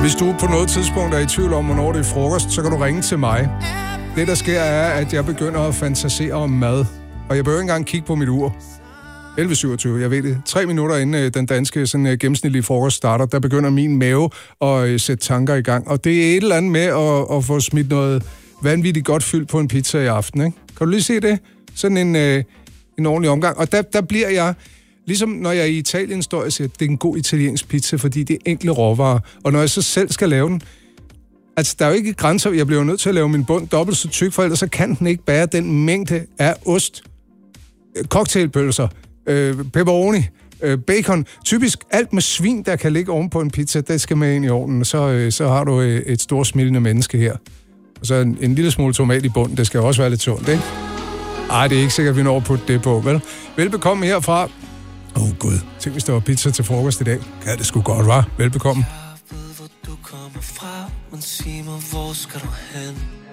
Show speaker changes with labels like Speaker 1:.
Speaker 1: Hvis du på noget tidspunkt er i tvivl om, hvornår det er frokost, så kan du ringe til mig. Det, der sker, er, at jeg begynder at fantasere om mad. Og jeg behøver ikke engang kigge på mit ur. 11.27, jeg ved det. 3 minutter inden den danske sådan, gennemsnitlige frokost starter, der begynder min mave at sætte tanker i gang. Og det er et eller andet med at få smidt noget vanvittigt godt fyldt på en pizza i aften. Ikke? Kan du lige se det? Sådan en ordentlig omgang. Og der bliver jeg, ligesom når jeg er i Italien står, jeg siger, at det er en god italiensk pizza, fordi det er enkle råvarer. Og når jeg så selv skal lave den, altså, der er jo ikke grænser. Jeg bliver jo nødt til at lave min bund dobbelt så tyk, for ellers så kan den ikke bære den mængde af ost, cocktailpølser, pepperoni, bacon. Typisk alt med svin, der kan ligge oven på en pizza, det skal med ind i ovnen. Så har du et stort smilende menneske her. Og så en lille smule tomat i bunden. Det skal også være lidt sundt, ikke? Ej, det er ikke sikkert, at vi når at putte det på, vel? Velbekomme herfra. Gud. Tænk, hvis der var pizza til frokost i dag. Kan det sgu godt, hva'? Velbekomme.
Speaker 2: Men sig mig, hvor skal du hen?